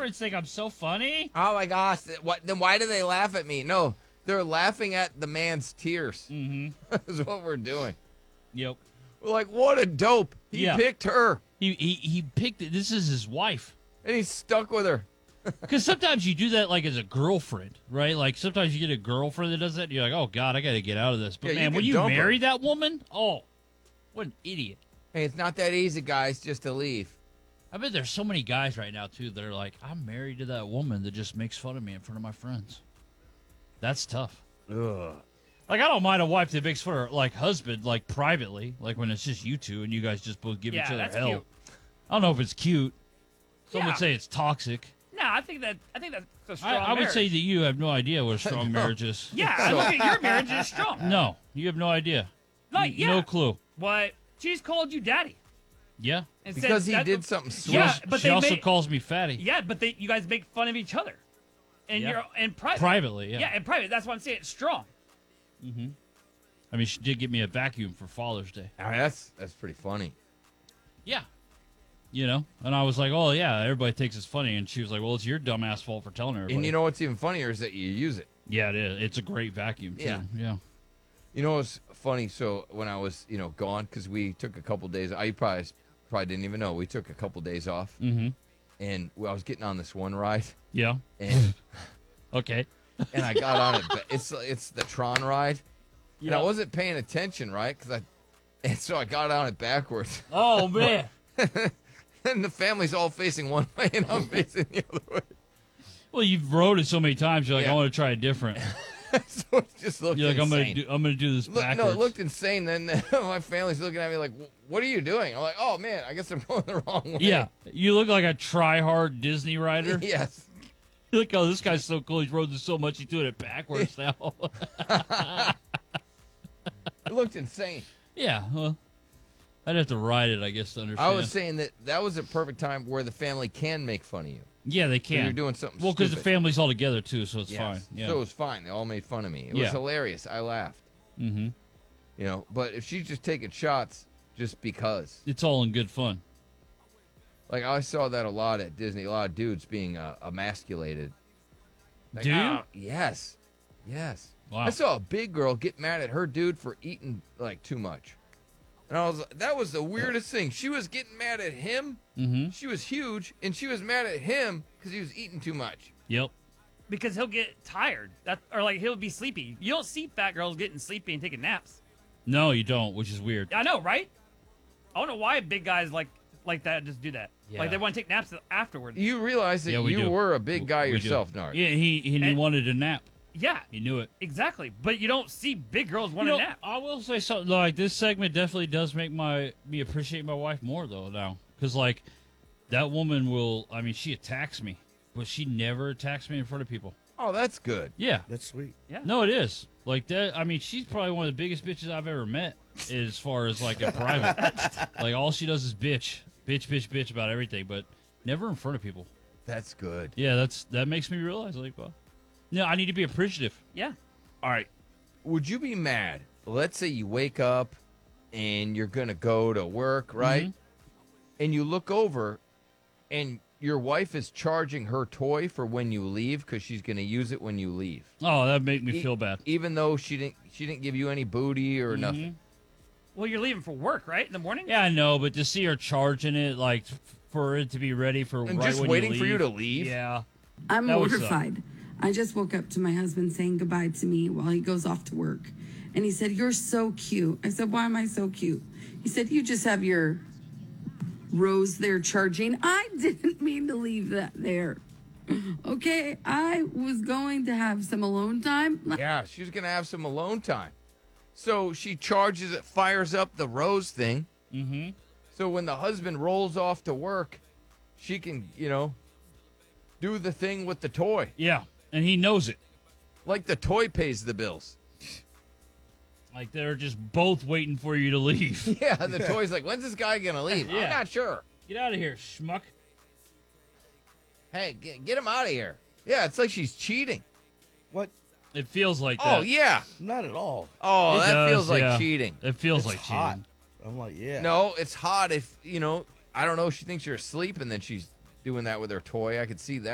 boyfriends think I'm so funny. Oh my gosh! Then why do they laugh at me? No, they're laughing at the man's tears. Mm-hmm. That's what we're doing. Yep. We're like, what a dope! He picked her, He picked it. This is his wife. and he's stuck with her. Because sometimes you do that like as a girlfriend, right? Like sometimes you get a girlfriend that does that. And you're like, oh God, I got to get out of this. But Yeah, you man, can when you dump her. marry that woman, oh, what an idiot! Hey, it's not that easy, guys, just to leave. I bet there's so many guys right now too that are like, I'm married to that woman that just makes fun of me in front of my friends. That's tough. Ugh. Like I don't mind a wife that makes fun of her, like husband, like privately, like when it's just you two and you guys just both give each other that's hell. cute. I don't know if it's cute. Some Yeah. would say it's toxic. No, I think that's a strong I would marriage. say that you have no idea what a strong marriage is. Yeah, I look at your marriage as strong. No, you have no idea. Like, yeah. No clue. What? She's called you daddy. Yeah. And Because said he that's did what- something sweet. Yeah, She but she they also made- calls me fatty. Yeah, but you guys make fun of each other. And Yeah. you're in private. Privately, yeah. Yeah, in private. That's why I'm saying it's strong. I mean, she did get me a vacuum for Father's Day. Ah, that's pretty funny. Yeah. You know? And I was like, oh, yeah, everybody thinks it's funny. And she was like, well, it's your dumbass fault for telling everybody. And you know what's even funnier is that you use it. Yeah, it is. It's a great vacuum, too. Yeah. Yeah. You know what's funny? So when I was, gone, because we took a couple days, I probably didn't even know. We took a couple days off, Mm-hmm. and I was getting on this one ride, Yeah. and Okay. I got on it. But it's the Tron ride, and I Yeah. wasn't paying attention, right? And so I got on it backwards, Oh, man. and the family's all facing one way, and I'm facing the other way. Well, you've rode it so many times. You're like, Yeah. I want to try it different. So it just looked You're like, insane. I'm gonna do this Look, backwards. no, it looked insane. Then my family's looking at me like, "What are you doing?" I'm like, "Oh man, I guess I'm going the wrong way." Yeah, you look like a try-hard Disney rider. Yes. You're like, oh, this guy's so cool. He's rode this so much, he's doing it backwards now. It looked insane. Yeah, well, I'd have to ride it, I guess, to understand. I was saying that was a perfect time where the family can make fun of you. yeah, they When can. you're doing something well, because the stupid. family's all together too, so it's Yes. fine. Yeah. So it was fine. They all made fun of me. It Yeah. was hilarious. I laughed. Mm-hmm. But if she's just taking shots just because. It's all in good fun. Like, I saw that a lot at Disney. A lot of dudes being emasculated. Like, Do you? "Ah," yes. Yes. Wow. I saw a big girl get mad at her dude for eating, like, too much. And that was the weirdest thing. She was getting mad at him. Mm-hmm. She was huge, and she was mad at him because he was eating too much. Yep. Because he'll get tired. Or like he'll be sleepy. You don't see fat girls getting sleepy and taking naps. No, you don't, which is weird. I know, right? I don't know why big guys like that just do that. Yeah. Like they want to take naps afterwards. You realize that Yeah, we you do. were a big guy We do. yourself, Nard. Yeah, he And- wanted a nap. Yeah, He knew it. exactly. But you don't see big girls want a nap. I will say something like this segment definitely does make me appreciate my wife more though now, because like that woman will. I mean, she attacks me, but she never attacks me in front of people. Oh, that's good. Yeah, That's sweet. no, it is like that. I mean, she's probably one of the biggest bitches I've ever met, as far as like in private. Like all she does is bitch about everything, but never in front of people. That's good. Yeah, that makes me realize like, well, no, I need to be appreciative. Yeah. All right. Would you be mad? Let's say you wake up and you're going to go to work, right? And you look over and your wife is charging her toy for when you leave because she's going to use it when you leave. Oh, that make me feel bad. Even though she didn't give you any booty or nothing. Well, you're leaving for work, right? In the morning? Yeah, I know, but to see her charging it, like for it to be ready for And right just when waiting you for you leave. to leave? Yeah. I'm That would suck. mortified. I just woke up to my husband saying goodbye to me while he goes off to work. And he said, "You're so cute." I said, "Why am I so cute?" He said, "You just have your rose there charging." I didn't mean to leave that there. Okay, I was going to have some alone time. Yeah, she was going to have some alone time. So she charges it, fires up the rose thing. Mm-hmm. So when the husband rolls off to work, she can, do the thing with the toy. Yeah, and he knows it. Like the toy pays the bills. Like they're just both waiting for you to leave. Yeah, the toy's like, when's this guy going to leave? Yeah. I'm not sure. Get out of here, schmuck. Hey, get him out of here. Yeah, it's like she's cheating. What? It feels like that. Oh, yeah. Not at all. Oh, It that does, feels like yeah. cheating. It feels It's like hot. cheating. I'm like, yeah. No, it's hot if, I don't know, she thinks you're asleep and then she's doing that with her toy. I could see that.